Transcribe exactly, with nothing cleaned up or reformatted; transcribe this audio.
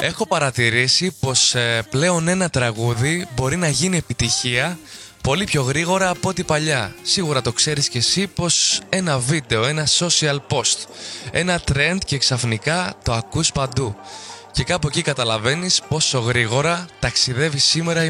Έχω παρατηρήσει πως ε, πλέον ένα τραγούδι μπορεί να γίνει επιτυχία πολύ πιο γρήγορα από ό,τι παλιά. Σίγουρα το ξέρεις και εσύ πως ένα βίντεο, ένα social post, ένα trend και ξαφνικά το ακούς παντού. Και κάπου εκεί καταλαβαίνεις πόσο γρήγορα ταξιδεύει σήμερα η